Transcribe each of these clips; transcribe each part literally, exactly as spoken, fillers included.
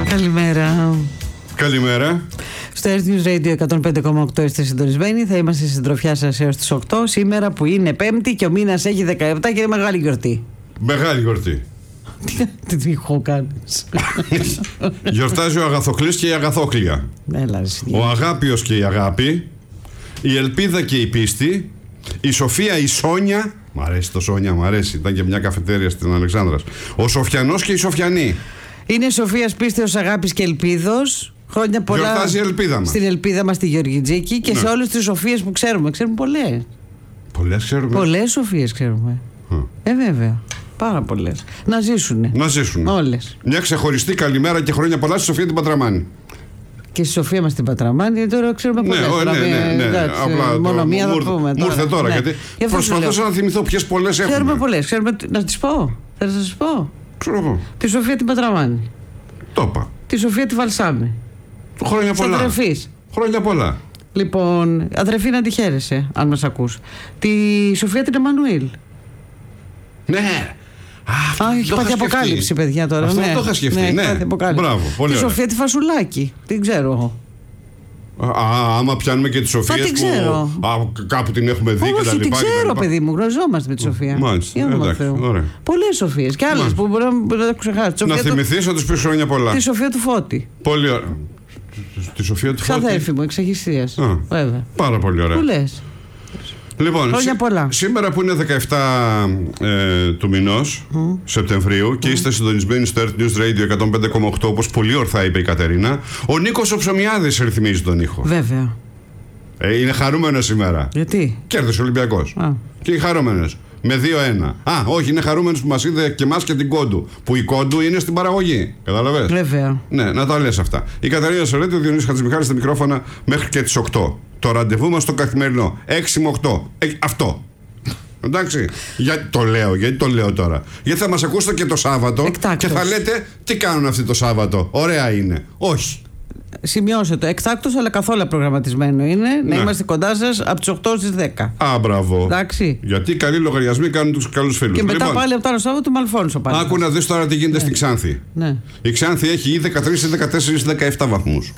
Καλημέρα. Καλημέρα. Στο Earth News Radio εκατόν πέντε κόμμα οκτώ είστε συντονισμένοι. Θα είμαστε στη συντροφιά σας έως τις οκτώ. Σήμερα που είναι Πέμπτη και ο μήνας έχει δεκαεπτά και είναι μεγάλη γιορτή. Μεγάλη γιορτή. Τι τυχό κάνεις. Γιορτάζει ο Αγαθοκλής και η Αγαθόκλια. Έλα, ο Αγάπιος και η Αγάπη. Η Ελπίδα και η Πίστη. Η Σοφία, η Σόνια. Μ' αρέσει το Σόνια, μ' αρέσει. Ήταν και μια καφετέρια στην Αλεξάνδρας. Ο Σοφιανός και η Σοφιανή. Είναι Σοφίας, Πίστεως, Αγάπης και Ελπίδος. Χρόνια πολλά. Γιορτάζει η Ελπίδα μας. Στην Ελπίδα μας, τη Γεωργιτζίκη και ναι. Σε όλες τις Σοφίες που ξέρουμε. Ξέρουμε πολλές. Πολλές ξέρουμε. Πολλές Σοφίες ξέρουμε. Mm. Ε, βέβαια. Πάρα πολλές. Να ζήσουνε. Να ζήσουνε. Όλες. Μια ξεχωριστή καλημέρα και χρόνια πολλά στη Σοφία την Πατραμάνη. Και στη Σοφία μας την Πατραμάνη, τώρα ξέρουμε πολλές. Ναι, ναι, ναι, ναι, ναι. Απλά μόνο μία θα πούμε. Μου ήρθε τώρα, ναι. Γιατί προσπαθούσα να θυμηθώ ποιες πολλές έχουμε. Ξέρουμε πολλές. Ξέρουμε... Να τις πω. Θα σας πω. Ξέρω εγώ. Τη Σοφία την Πατραμάνη. Το είπα. Τη Σοφία τη Βαλσάμη. Χρόνια πολλά. Αδερφής. Χρόνια πολλά. Λοιπόν, αδερφή να τη χαίρεσαι, αν μας ακούς. Τη Σοφία την Εμμανουήλ. Ναι. Α, Α έχει πάθει αποκάλυψη, παιδιά τώρα. Αυτό ναι. το είχα σκεφτεί. Ναι, ναι. Μπράβο, πολύ τη ωραία. Σοφία τη Φασουλάκη. Την ξέρω εγώ. Α, άμα πιάνουμε και τη Σοφία που ξέρω. Α, κάπου την έχουμε δει και τα λοιπά. Την ξέρω, παιδί μου, γνωριζόμαστε με τη Σοφία. Μάλιστα. Πολλές Σοφίες και άλλες που μπορεί να το ξεχάσει. Να θυμηθείς να τους πεις χρόνια πολλά. Τη Σοφία του Φώτη. Πολύ ωραία. Τη Σοφία του Φώτη. Ξαδέρφη μου, εξ Αγιστίας. Βέβαια. Πάρα πολύ ωραία. Που λες. Λοιπόν, σ- σήμερα που είναι δεκαεπτά ε, του μηνός mm. Σεπτεμβρίου και mm. είστε συντονισμένοι στο Earth News Radio εκατόν πέντε κόμμα οκτώ, όπως πολύ ορθά είπε η Κατερίνα, ο Νίκος ο Ψωμιάδης ρυθμίζει τον ήχο. Βέβαια. Ε, είναι χαρούμενος σήμερα. Γιατί? Κέρδισε ο Ολυμπιακός. Ah. Και οι χαρούμενες. Με δύο ένα. Α, όχι, είναι χαρούμενος που μας είδε και εμάς και την Κόντου. Που η Κόντου είναι στην παραγωγή. Καταλαβες. Βέβαια. Ναι, να τα λες αυτά. Η Κατερίνα Σολέτη, ο Διονύσης Χατζημιχάλης στα μικρόφωνα μέχρι και τις οκτώ. Το ραντεβού μας στο καθημερινό. έξι με οκτώ. Ε, αυτό. Εντάξει. Για, το λέω, γιατί το λέω τώρα. Γιατί θα μας ακούσετε και το Σάββατο. Εκτάκτος. Και θα λέτε τι κάνουν αυτοί το Σάββατο. Ωραία είναι. Όχι. Σημειώστε το. Εκτάκτος, αλλά καθόλου προγραμματισμένο είναι. Ναι. Να είμαστε κοντά σας από τις οκτώ στις δέκα. Α, μπράβο. Εντάξει. Γιατί καλοί λογαριασμοί κάνουν τους καλούς φίλους. Και μετά λοιπόν, πάλι από το άλλο Σάββατο με Αλφόνσο πάλι. Άκου να δεις τώρα τι γίνεται ναι. στην Ξάνθη. Ναι. Η Ξάνθη έχει ή δεκατρείς ή δεκατέσσερις ή δεκαεπτά βαθμούς.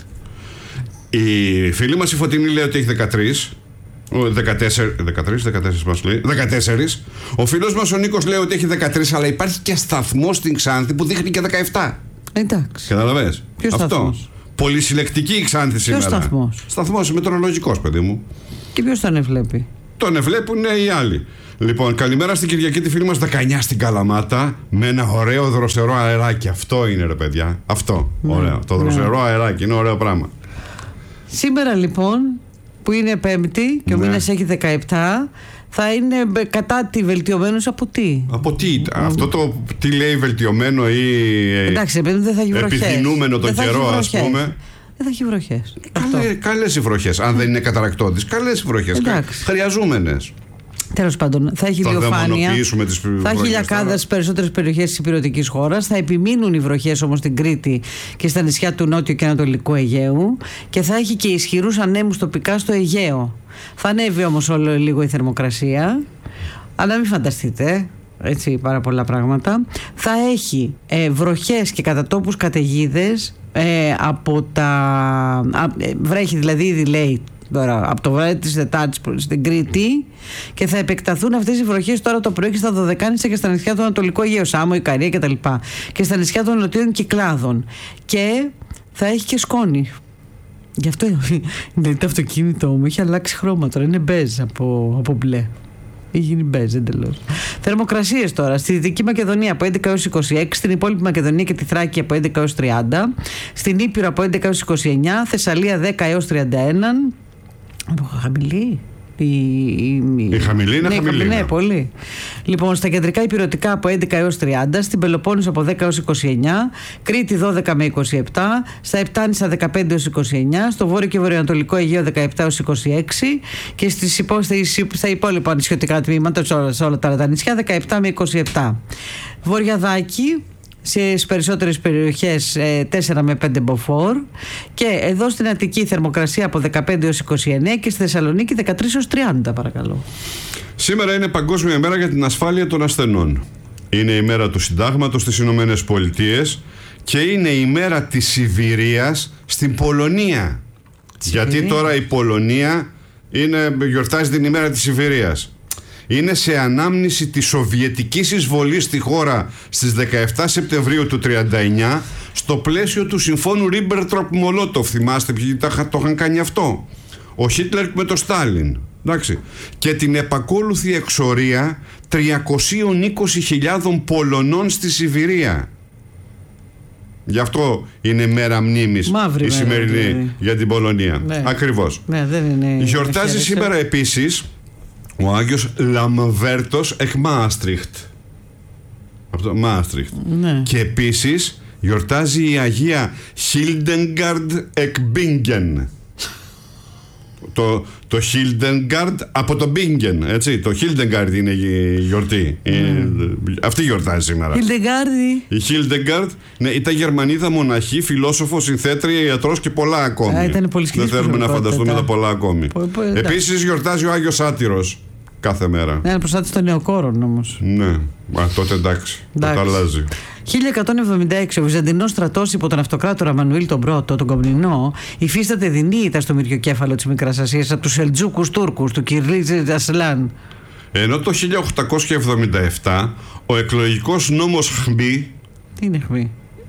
Η φίλη μας η Φωτεινή λέει ότι έχει δεκατρείς. δεκατέσσερις, δεκατρείς, δεκατέσσερις μας λέει. δεκατέσσερις. Ο φίλος μας ο Νίκος λέει ότι έχει δεκατρείς, αλλά υπάρχει και σταθμός στην Ξάνθη που δείχνει και δεκαεπτά. Εντάξει. Καταλαβες. Ποιος σταθμός? Πολυσυλλεκτική η Ξάνθη σήμερα. Ποιος σταθμός? Σταθμός μετεωρολογικός, παιδί μου. Και ποιος τον ευλέπει? Τον ευλέπουν οι άλλοι. Λοιπόν, καλημέρα στην Κυριακή τη φίλη μας δεκαεννιά στην Καλαμάτα με ένα ωραίο δροσερό αεράκι. Αυτό είναι ρε παιδιά. Αυτό. Ναι, ωραίο. Το δροσερό ναι. αεράκι είναι ωραίο πράγμα. Σήμερα λοιπόν που είναι Πέμπτη και ο ναι. μήνας έχει δεκαεπτά, θα είναι κατά τη βελτιωμένος από τι? Από τι? Mm. Αυτό το τι λέει βελτιωμένο ή εντάξει, δεν θα έχει βροχές. Επιδεινούμενο τον καιρό, ας πούμε. Δεν θα έχει βροχές. Καλέ, καλές οι βροχές. Αν δεν είναι καταρακτώδεις, καλές οι βροχές. Χρειαζόμενες. Τέλος πάντων, θα έχει ηλιοφάνεια. Θα έχει λιακάδα στις περισσότερες περιοχές της υπηρετικής χώρας. Θα επιμείνουν οι βροχές όμως στην Κρήτη και στα νησιά του Νότιου και Ανατολικού Αιγαίου. Και θα έχει και ισχυρούς ανέμους τοπικά στο Αιγαίο. Θα ανέβει όμως όλο λίγο η θερμοκρασία. Αλλά μην φανταστείτε. Έτσι, πάρα πολλά πράγματα. Θα έχει ε, βροχές και κατά τόπους καταιγίδες ε, από τα. Ε, βρέχει δηλαδή ήδη λέει. Τώρα, από το βράδυ της Τετάρτης στην Κρήτη και θα επεκταθούν αυτές οι βροχές τώρα το πρωί και στα Δωδεκάνησα και στα νησιά του Ανατολικού Αιγαίου, Σάμο, Ικαρία κτλ. Και στα νησιά των Νοτιών Κυκλάδων. Και θα έχει και σκόνη. Γι' αυτό δηλαδή, το αυτοκίνητό μου έχει αλλάξει χρώμα τώρα. Είναι μπέζ από, από μπλε. Έχει γίνει μπέζ εντελώς. Θερμοκρασίες τώρα. Στη Δυτική Μακεδονία από έντεκα έως είκοσι έξι, στην υπόλοιπη Μακεδονία και τη Θράκη από έντεκα έως τριάντα, στην Ήπειρο από έντεκα έως είκοσι εννιά, Θεσσαλία δέκα έως τριάντα ένα. Χαμηλή. Η, η, η χαμηλή είναι ναι, χαμηλή. Ναι, πολύ. Λοιπόν, στα κεντρικά υπηρετικά από έντεκα έως τριάντα, στην Πελοπόννησο από δέκα έως είκοσι εννιά, Κρήτη δώδεκα με είκοσι επτά, στα Επτάνησα δεκαπέντε έως είκοσι εννιά, στο βόρειο και βορειοανατολικό Αιγαίο δεκαεπτά έως είκοσι έξι και στις υπό, στα υπόλοιπα νησιωτικά τμήματα, σε όλα, σε όλα τα νησιά δεκαεπτά με είκοσι επτά. Βορειαδάκι. Στις περισσότερες περιοχές τέσσερα με πέντε μποφόρ και εδώ στην Αττική η θερμοκρασία από δεκαπέντε έως είκοσι εννέα και στη Θεσσαλονίκη δεκατρείς έως τριάντα παρακαλώ. Σήμερα είναι Παγκόσμια Μέρα για την Ασφάλεια των Ασθενών. Είναι η μέρα του Συντάγματος στις Ηνωμένες Πολιτείες και είναι η μέρα της Σιβηρίας στην Πολωνία. Σιβηρία. Γιατί τώρα η Πολωνία είναι, γιορτάζει την ημέρα της Σιβηρίας. Είναι σε ανάμνηση της σοβιετικής εισβολής στη χώρα στις δεκαεφτά Σεπτεμβρίου του τριάντα εννιά στο πλαίσιο του συμφώνου Ρίμπεντροπ-Μολότοφ. Θυμάστε ποιοι το είχαν κάνει αυτό? Ο Χίτλερ με το Στάλιν. Εντάξει. Και την επακόλουθη εξορία τριακόσιες είκοσι χιλιάδες Πολωνών στη Σιβηρία. Γι' αυτό είναι μέρα μνήμης Μαύρη η σημερινή μέρα, ναι. για την Πολωνία. Ναι. Ακριβώς. Ναι, δεν είναι Γιορτάζει σήμερα επίσης ο Άγιος Λαμβέρτος εκ Μάστριχτ. Αυτό, Μάστριχτ. Ναι. Και επίσης γιορτάζει η Αγία Χίλντεγκαρντ εκ Μπίνγκεν. Το, το Χίλντεγκαρντ από το Μπίνγκεν, έτσι. Το Χίλντεγκαρντ είναι η γιορτή. Mm. Ε, αυτή γιορτάζει σήμερα. Χίλντεγκαρντ. Η Χίλντεγκαρντ ναι, ήταν Γερμανίδα μοναχή, φιλόσοφο, συνθέτρια, ιατρός και πολλά ακόμη. Α, ήταν πολύ Δεν θέλουμε να φανταστούμε τα πολλά ακόμη. Επίσης γιορτάζει ο Άγιος Άτυρος κάθε μέρα. Ναι, προστάτης των νεοκόρων όμως. Ναι, α, τότε εντάξει. Τότε αλλάζει. χίλια εκατόν εβδομήντα έξι ο Βυζαντινός στρατός υπό τον αυτοκράτορα Μανουήλ τον Πρώτο, τον Κομνηνό, υφίσταται δεινή στο μυριοκέφαλο της Μικράς Ασίας από τους Σελτζούκους Τούρκους, του Κυρλίζ Ασλάν. Ενώ το χίλια οκτακόσια εβδομήντα επτά ο εκλογικός νόμος Χμπί. Τι είναι Χμπί?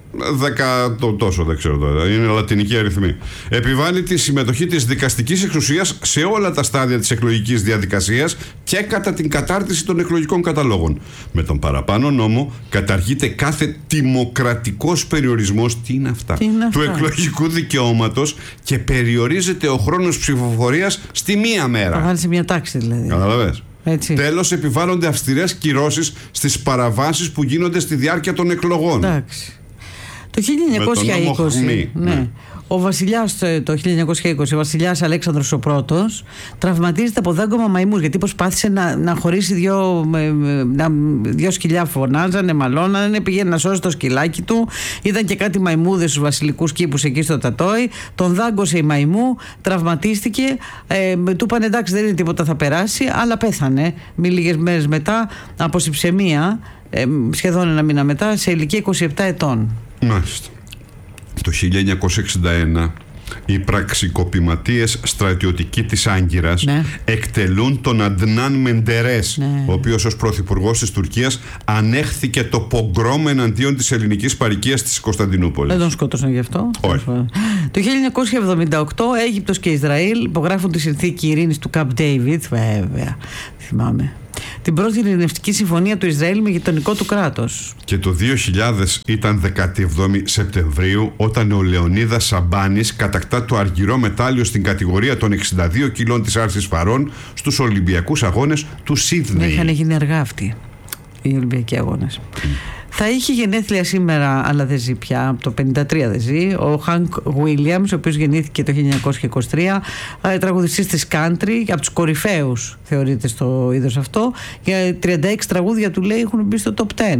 Δέκα το, τόσο δεν ξέρω τώρα, είναι λατινική αριθμή. Επιβάλλει τη συμμετοχή της δικαστικής εξουσίας σε όλα τα στάδια της εκλογικής διαδικασίας και κατά την κατάρτιση των εκλογικών καταλόγων. Με τον παραπάνω νόμο καταργείται κάθε δημοκρατικός περιορισμός, τι είναι αυτά, τι είναι του αυτά? εκλογικού δικαιώματος και περιορίζεται ο χρόνος ψηφοφορίας στη μία μέρα. Θα βάλει σε μια τάξη δηλαδή. Καταλαβες. Τέλος, επιβάλλονται αυστηρές κυρώσεις στις παραβάσεις που γίνονται στη διάρκεια των εκλογών. Εντάξει. Το χίλια εννιακόσια είκοσι, ναι, ναι. ο βασιλιάς, το χίλια εννιακόσια είκοσι, ο βασιλιάς Αλέξανδρος ο Πρώτος τραυματίζεται από δάγκωμα μαϊμούς γιατί προσπάθησε να, να χωρίσει δυο, να, δυο σκυλιά, φωνάζανε, μαλώνανε, πήγαινε να σώσει το σκυλάκι του, ήταν και κάτι μαϊμούδες στους βασιλικούς κήπους εκεί στο Τατόι, τον δάγκωσε η μαϊμού, τραυματίστηκε, ε, του είπαν εντάξει δεν είναι τίποτα, θα περάσει, αλλά πέθανε μη λίγες μέρες μετά από συψαιμία, ε, σχεδόν ένα μήνα μετά, σε ηλικία είκοσι επτά ετών. Μάλιστα. Το χίλια εννιακόσια εξήντα ένα οι πραξικοπηματίες στρατιωτικοί της Άγκυρας ναι. εκτελούν τον Αντνάν Μεντερές, ναι. ο οποίος ως πρωθυπουργός της Τουρκίας ανέχθηκε το πογκρόμ εναντίον της ελληνικής παροικίας της Κωνσταντινούπολης. Δεν τον σκότωσαν γι' αυτό. Όχι. Το χίλια εννιακόσια εβδομήντα οκτώ Αίγυπτος και Ισραήλ υπογράφουν τη συνθήκη ειρήνης του Καμπ Ντέιβιτ, βέβαια, θυμάμαι. Την πρώτη ειρηνευτική συμφωνία του Ισραήλ με γειτονικό του κράτος. Και το δύο χιλιάδες ήταν δεκαεπτά Σεπτεμβρίου όταν ο Λεωνίδας Σαμπάνης κατακτά το αργυρό μετάλλιο στην κατηγορία των εξήντα δύο κιλών της άρσης φαρών στους Ολυμπιακούς Αγώνες του Σίδνεϊ. Είχαν γίνει αργά αυτοί οι Ολυμπιακοί Αγώνες. Mm. Θα είχε γενέθλια σήμερα, αλλά δεν ζει πια, από το πενήντα τρία δεν ζει, ο Χανκ Βίλιαμς, ο οποίος γεννήθηκε το χίλια εννιακόσια είκοσι τρία, τραγουδιστής της country, από τους κορυφαίους θεωρείται στο είδος αυτό, για τριάντα έξι τραγούδια του λέει έχουν μπει στο top δέκα.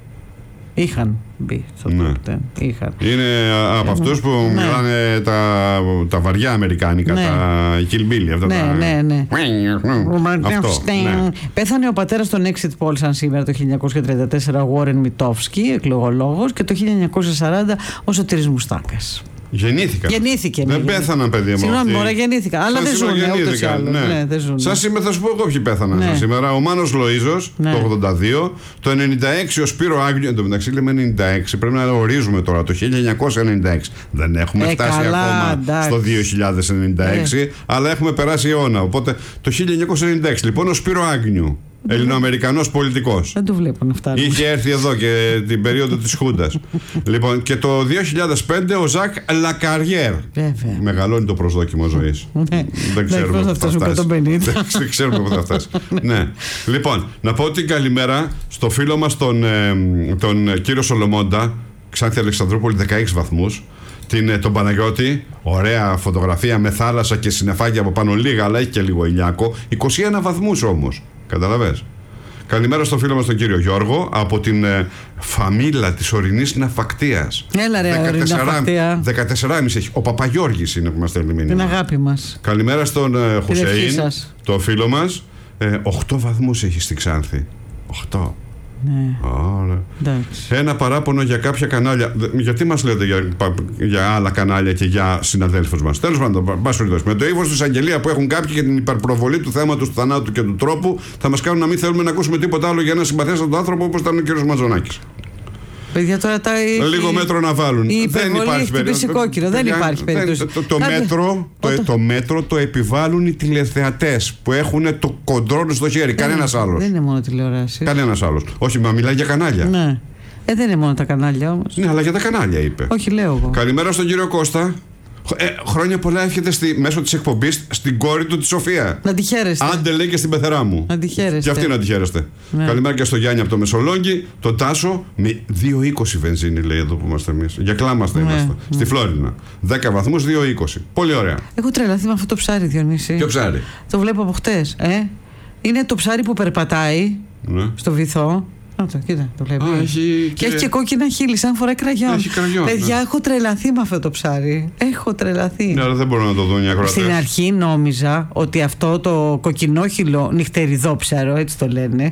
Είχαν μπει στο ναι. top δέκα. Είχαν. Είναι από αυτούς που ναι. μιλάνε τα, τα βαριά αμερικάνικα, ναι. τα Kill Bill. Αυτά ναι, τα... ναι, ναι. Αυτό, ναι. Πέθανε ο πατέρας των exit polls σαν σήμερα το χίλια εννιακόσια τριάντα τέσσερα, ο Warren Mitofsky, εκλογολόγος, και το χίλια εννιακόσια σαράντα ο Σωτήρης Μουστάκας. Γεννήθηκαν. Γεννήθηκε. Δεν πέθαναν, παιδιά μου. Συγγνώμη, μωρέ, γεννήθηκαν. Αλλά δεν ζουν ούτως ή άλλως. Σαν σήμερα θα σου πω εγώ ποιοι πέθαναν. Ναι. Σήμερα ο Μάνος Λοΐζος, ναι. το ογδόντα δύο, το ενενήντα έξι ο Σπύρο Άγνιο. Εν τω μεταξύ λέμε ενενήντα έξι, πρέπει να ορίζουμε τώρα το χίλια εννιακόσια ενενήντα έξι. Δεν έχουμε ε, φτάσει καλά, ακόμα εντάξει. στο δύο χιλιάδες ενενήντα έξι, ε. αλλά έχουμε περάσει αιώνα. Οπότε το χίλια εννιακόσια ενενήντα έξι λοιπόν ο Σπύρο Άγνιου. Ελληνοαμερικανός πολιτικός. Δεν το βλέπω να φτάνει. Είχε έρθει εδώ και την περίοδο της Χούντας. Λοιπόν, και το δύο χιλιάδες πέντε ο Ζακ Λακαριέρ. Βέβαια. Μεγαλώνει το προσδόκιμο ζωής. Δεν ξέρουμε πού θα φτάσει. Δεν ξέρουμε πού θα φτάσει. Ναι. Λοιπόν, να πω την καλημέρα στο φίλο μας τον, τον κύριο Σολομώντα, Ξάνθη Αλεξανδρούπολη, δεκαέξι βαθμούς. Την, τον Παναγιώτη, ωραία φωτογραφία με θάλασσα και συννεφάκια από πάνω, λίγα αλλά έχει και λίγο ηλιάκο. είκοσι ένα βαθμούς όμως. Καταλαβες. Καλημέρα στο φίλο μας τον κύριο Γιώργο από την ε, φαμίλα της ορεινής Ναυακτίας. Έλα ρε ορεινή Ναυακτία. δεκατέσσερα κόμμα πέντε έχει. Ο Παπαγιώργης είναι που μας στέλνει μήνυμα. Την αγάπη μας. Καλημέρα στον ε, Χουσέιν, το φίλο μας. ε, οκτώ βαθμούς έχει στη Ξάνθη. οκτώ. Ναι. Oh, ένα παράπονο για κάποια κανάλια. Γιατί μας λέτε για, για άλλα κανάλια και για συναδέλφους μας? Τέλος πάντων, με το ύφος του εισαγγελία που έχουν κάποιοι για την υπερπροβολή του θέματος του θανάτου και του τρόπου, θα μας κάνουν να μην θέλουμε να ακούσουμε τίποτα άλλο για ένα συμπαθέστατο άνθρωπο όπως ήταν ο κ. Μαζονάκης. Παιδιά, τώρα τα... Λίγο μέτρο να βάλουν. Η δεν υπάρχει περίπτωση. Κόκκινο, δεν υπάρχει περίπτωση. Το, το, Κάνε... μέτρο, το, Όταν... το μέτρο το επιβάλλουν οι τηλεθεατές που έχουν το κοντρόλ στο χέρι. Κανένας άλλος. Δεν είναι μόνο τηλεοράσεις. Κανένας άλλος. Όχι, μα μιλάει για κανάλια. Ναι. Ε, δεν είναι μόνο τα κανάλια όμως. Ναι, αλλά για τα κανάλια είπε. Όχι, λέω εγώ. Καλημέρα στον κύριο Κώστα. Ε, χρόνια πολλά εύχεται στη, μέσω της εκπομπής στην κόρη του τη Σοφία. Να τη χαίρεστε. Άντε λέει και στην πεθερά μου. Να τη χαίρεστε. Και αυτή να τη χαίρεστε. Ναι. Καλημέρα και στο Γιάννη από το Μεσολόγγι. Τον Τάσο με δύο είκοσι βενζίνη λέει εδώ που είμαστε εμείς. Για κλάμαστε ναι, είμαστε. Ναι. Στη Φλόρινα. δέκα βαθμούς, δύο είκοσι. Πολύ ωραία. Έχω τρελαθεί με αυτό το ψάρι, Διονύση. Ποιο ψάρι? Το βλέπω από χτες. Ε? Είναι το ψάρι που περπατάει ναι. στο βυθό. Να το, κοίτα, το βλέπω. Α, έχει και έχει και κόκκινα χείλη, σαν φοράει κραγιόν. Έχει κραγιόν. Παιδιά, ναι. έχω τρελαθεί με αυτό το ψάρι. Έχω τρελαθεί. Ναι, αλλά δεν μπορώ να το δω μια ακροατές. Στην αρχή νόμιζα ότι αυτό το κοκκινόχυλο νυχτεριδόψαρο, έτσι το λένε,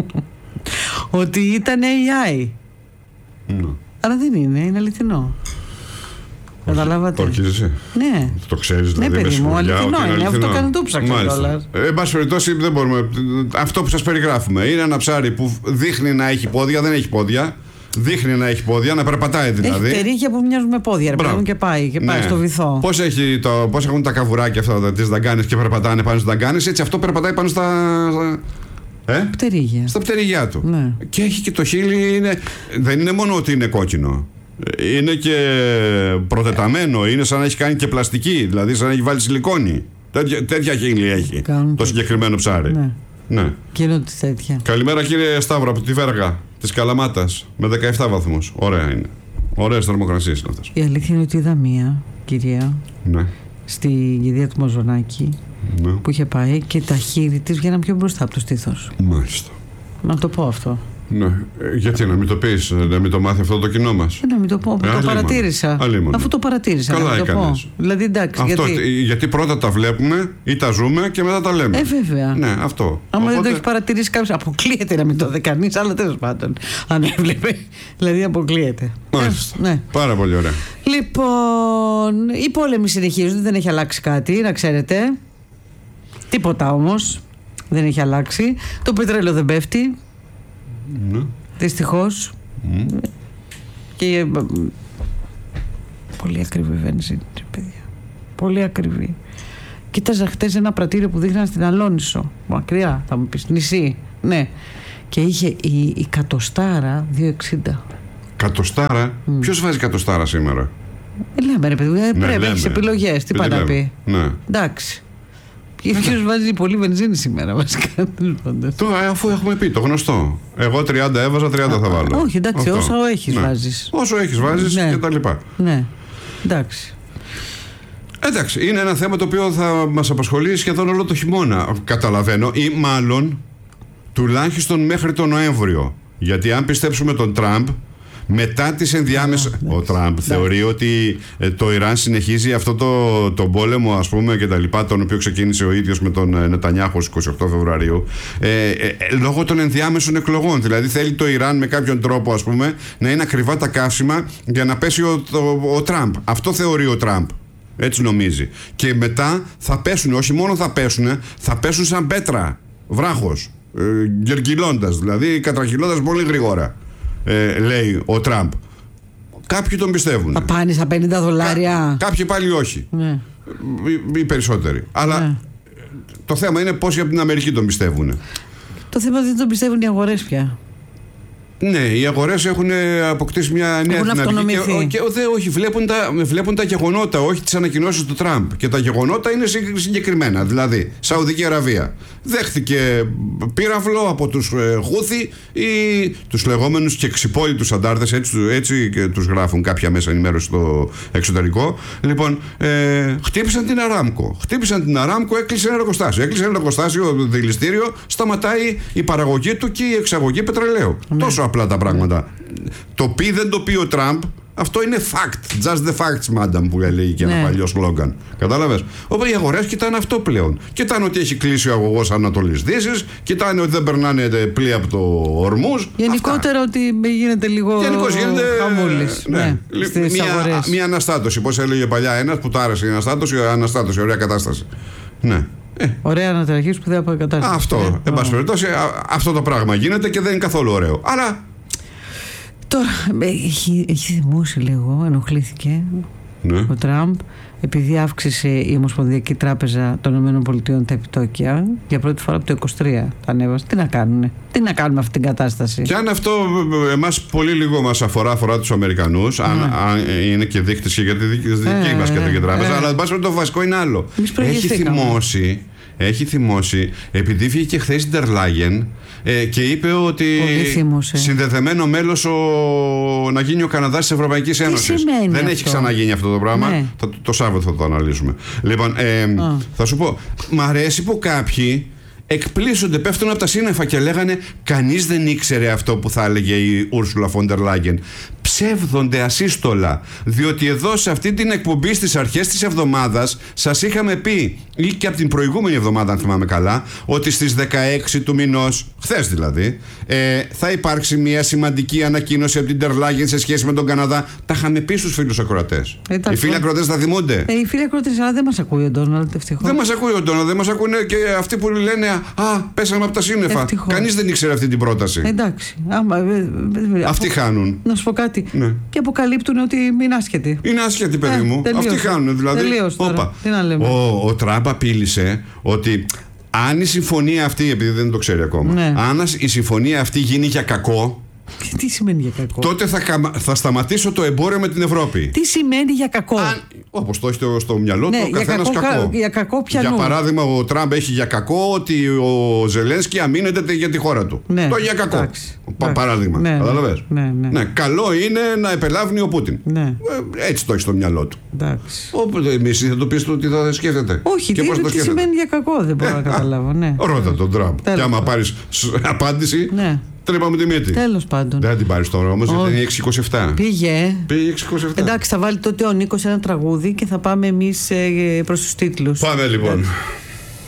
ότι ήταν έι άι. Ναι. Αλλά δεν είναι, είναι αληθινό. Καταλάβατε. Το αρχίζεσαι. Ναι. Το ξέρεις δηλαδή. Ναι, παιδί μου, αληθινό είναι. είναι. Αυτό το κάνω το ψάξα κιόλας. Ε, εν πάση περιπτώσει, δεν μπορούμε. Αυτό που σας περιγράφουμε είναι ένα ψάρι που δείχνει να έχει πόδια, δεν έχει πόδια. Δείχνει να έχει πόδια, να περπατάει δηλαδή. Έχει τερίγια που μοιάζουν με πόδια, ρε και πάει, και πάει ναι. στο βυθό. Πώς, έχει το, πώς έχουν τα καβουράκια αυτά τις δαγκάνες και περπατάνε πάνω στις δαγκάνες, έτσι αυτό περπατάει πάνω στα. Ε? Πτερίγια. Στα πτερίγια του. Ναι. Και έχει και το χείλι, είναι, δεν είναι μόνο ότι είναι κόκκινο. Είναι και προτεταμένο, είναι σαν να έχει κάνει και πλαστική, δηλαδή σαν να έχει βάλει σιλικόνη. Τέτοια, τέτοια χείλη έχει Κάνουν το συγκεκριμένο ψάρι. Ναι. Ναι. Γίνονται τέτοια. Καλημέρα κύριε Σταύρο από τη Βέργα της Καλαμάτας με δεκαεπτά βαθμούς. Ωραία είναι. Ωραίες θερμοκρασίες είναι αυτές. Η αλήθεια είναι ότι είδα μία κυρία ναι. στην κηδεία του Μαζονάκη ναι. που είχε πάει και τα χείλη της βγαίναν πιο μπροστά από το στήθος. Μάλιστα. Να το πω αυτό. Ναι. Ε, γιατί να μην το πεις, να μην το μάθει αυτό το κοινό μας. Ε, να μην το πω, ε, το παρατήρησα. Αλίμονο. Αφού το παρατήρησα. Καλά να το έκανες. πω. Δηλαδή εντάξει. Αυτό, γιατί... γιατί πρώτα τα βλέπουμε ή τα ζούμε και μετά τα λέμε. Ε, βέβαια. Ναι, αυτό. Αν Οπότε... δεν το έχει παρατηρήσει κάποιος, αποκλείεται να μην το δει κανείς, αλλά τέλος πάντων. Αν έβλεπε. Δηλαδή αποκλείεται. Μάλιστα. Ε, ναι. Πάρα πολύ ωραία. Λοιπόν, οι πόλεμοι συνεχίζονται, δεν έχει αλλάξει κάτι, να ξέρετε. Τίποτα όμως. Δεν έχει αλλάξει. Το πετρέλαιο δεν πέφτει. Ναι. Δυστυχώς. Mm. Και πολύ ακριβή βενζίνη, παιδιά. Πολύ ακριβή. Κοίταζα χτες ένα πρατήριο που δείχναν στην Αλόνισο. Μακριά, θα μου πεις, νησί. Ναι. Και είχε η, η κατοστάρα δύο εξήντα. Κατοστάρα? Mm. Ποιος βάζει κατοστάρα σήμερα? Ε, λέμε ρε παιδί, ναι, πρέπει να έχεις επιλογές. Τι πάει να πει. Ναι. Εντάξει. Και ποιος βάζει πολύ βενζίνη σήμερα βασικά. Τώρα αφού έχουμε πει το γνωστό. Εγώ τριάντα έβαζα, τριάντα Α, θα βάλω. Όχι, εντάξει, αυτό. Όσο έχεις ναι. βάζεις. Όσο έχεις βάζεις ναι. και τα λοιπά. Ναι, εντάξει. Εντάξει, είναι ένα θέμα το οποίο θα μας απασχολεί σχεδόν όλο το χειμώνα. Καταλαβαίνω, ή μάλλον τουλάχιστον μέχρι τον Νοέμβριο. Γιατί αν πιστέψουμε τον Τραμπ, μετά τις ενδιάμεσες. Oh, ο Τραμπ yeah. θεωρεί ότι ε, το Ιράν συνεχίζει αυτό το, το πόλεμο, ας πούμε, και τα λοιπά, τον οποίο ξεκίνησε ο ίδιος με τον Νετανιάχου στις είκοσι οκτώ Φεβρουαρίου, ε, ε, ε, λόγω των ενδιάμεσων εκλογών. Δηλαδή θέλει το Ιράν με κάποιον τρόπο, ας πούμε, να είναι ακριβά τα καύσιμα για να πέσει ο, το, ο Τραμπ. Αυτό θεωρεί ο Τραμπ. Έτσι νομίζει. Και μετά θα πέσουν, όχι μόνο θα πέσουν, θα πέσουν σαν πέτρα. Βράχος. Ε, γεργιλώντας, δηλαδή κατραχυλώντας πολύ γρήγορα. Ε, λέει ο Τραμπ. Κάποιοι τον πιστεύουν. Θα πάνε στα πενήντα δολάρια. Κά, κάποιοι πάλι όχι. Ναι. Οι, οι περισσότεροι. Αλλά ναι. το θέμα είναι πόσοι από την Αμερική τον πιστεύουν. Το θέμα δεν τον πιστεύουν οι αγορές πια. Ναι, οι αγορές έχουν αποκτήσει μια νέα δυναμική. Και, και δε, όχι, βλέπουν τα, βλέπουν τα γεγονότα, όχι τις ανακοινώσεις του Τραμπ. Και τα γεγονότα είναι συγκεκριμένα. Δηλαδή, Σαουδική Αραβία δέχθηκε πύραυλο από τους ε, Χούθι ή τους λεγόμενους και ξυπόλοιτους αντάρτες, έτσι, έτσι και τους γράφουν κάποια μέσα ενημέρωση στο εξωτερικό. Λοιπόν, ε, χτύπησαν την Αράμκο. Χτύπησαν την Αράμκο, έκλεισε ένα εργοστάσιο. Έκλεισε ένα εργοστάσιο, δηληστήριο, σταματάει η παραγωγή του και η εξαγωγή πετρελαίου. Mm. Τόσο απλά τα πράγματα. Το πει δεν το πει ο Τραμπ, Αυτό είναι fact. Just the facts, madam, που έλεγε και ναι. ένα παλιό σλόγγαν. Κατάλαβες. Οπότε οι αγορές κοιτάνε αυτό πλέον. Κοιτάνε ότι έχει κλείσει ο αγωγός Ανατολής Δύσης, κοιτάνε ότι δεν περνάνε πλοία από το Ορμούζ. Γενικότερα ότι γίνεται λίγο χαμούλης. Ναι. Ναι. Στις μια, αγορές. Μια αναστάτωση. Πώς έλεγε παλιά ένας που τ' άρεσε η αναστάτωση, η αναστάτωση, ωραία κατάσταση. Ναι. Ε. Ωραία αναταραχή, σπουδαία αποκατάσταση. Αυτό. Ε, εν πάση περιπτώσει, αυτό το πράγμα γίνεται και δεν είναι καθόλου ωραίο. Αλλά. Τώρα έχει, έχει θυμώσει λίγο, ενοχλήθηκε ναι. ο Τραμπ, επειδή αύξησε η Ομοσπονδιακή Τράπεζα των ΗΠΑ τα επιτόκια για πρώτη φορά από το είκοσι τρία. Τα ανέβασε. Τι να κάνουνε, τι να κάνουμε αυτή την κατάσταση. Και αν αυτό εμάς πολύ λίγο μας αφορά, αφορά τους Αμερικανούς, ναι. αν, αν είναι και δείκτης και για τη δική ε, μας Κεντρική ε, Τράπεζα, ε, αλλά εν πάση περιπτώσει το βασικό είναι άλλο. Έχει θυμώσει. Έχει θυμώσει, επειδή βγήκε χθες η Ντερ Λάγεν ε, και είπε ότι συνδεδεμένο μέλος ο, να γίνει ο Καναδάς της Ευρωπαϊκής Ένωσης. Δεν αυτό? Έχει ξαναγίνει αυτό το πράγμα. Ναι. Το, το Σάββατο θα το αναλύσουμε. Λοιπόν, ε, θα σου πω, μ' αρέσει που κάποιοι εκπλήσονται, πέφτουν από τα σύννεφα και λέγανε κανείς δεν ήξερε αυτό που θα έλεγε η Ούρσουλα φον ντερ Λάγεν. Ψεύδονται ασύστολα, διότι εδώ σε αυτή την εκπομπή στις αρχές της εβδομάδας σας είχαμε πει, ή και από την προηγούμενη εβδομάδα αν θυμάμαι καλά, ότι στις δεκαέξι του μηνός, χθες δηλαδή, ε, θα υπάρξει μια σημαντική ανακοίνωση από την Ντερ Λάγεν σε σχέση με τον Καναδά. Τα είχαμε πει στους φίλους ακροατές. Ε, οι φίλοι ακροατές θα θυμούνται. Ε, οι φίλοι ακροατές, αλλά δεν μας ακούει ο Ντόναλντ, ευτυχώς. Δεν μας ακούει ο Ντόναλντ, δεν μας ακούνε και αυτοί που λένε α, πέσαμε από τα σύννεφα. Κανείς δεν ήξερε αυτή την πρόταση. Εντάξει. Άμα, ε, ε, αυτοί απο... χάνουν. Να σου πω κάτι. Ναι. Και αποκαλύπτουν ότι είναι άσχετοι. Είναι άσχετοι, παιδί μου. Ε, αυτοί χάνουν. Δηλαδή. Όπα. Τι να λέμε. Ο, ο Τραμπ απείλησε ότι αν η συμφωνία αυτή, επειδή δεν το ξέρει ακόμα, ναι. αν η συμφωνία αυτή γίνει για κακό. Τι σημαίνει για κακό? Τότε θα, θα σταματήσω το εμπόριο με την Ευρώπη. Τι σημαίνει για κακό? Όπως το έχει στο μυαλό ναι, του, ο καθένας κακό. κακό. Για, κακό για παράδειγμα, ο Τραμπ έχει για κακό ότι ο Ζελένσκι αμήνεται για τη χώρα του. Ναι, το για κακό. Εντάξει, Πα, παράδειγμα. Ναι, καταλαβες. Ναι, ναι. Ναι, καλό είναι να επελάβνει ο Πούτιν. Ναι. Έτσι το έχει στο μυαλό του. Οπότε εμείς θα το πεις ότι θα σκέφτεται. Όχι, τι, τι, τι σημαίνει για κακό, δεν μπορώ να καταλάβω. Ναι. Ρώτα τον Τραμπ. Και άμα πάρεις απάντηση. Τρέπαμε τη μύτη. Τέλος πάντων. Δεν θα την πάρεις τώρα όμως, γιατί είναι έξι είκοσι επτά. Πήγε. Πήγε έξι είκοσι επτά. Εντάξει, θα βάλει τότε ο Νίκος ένα τραγούδι και θα πάμε εμείς προς τους τίτλους. Πάμε λοιπόν.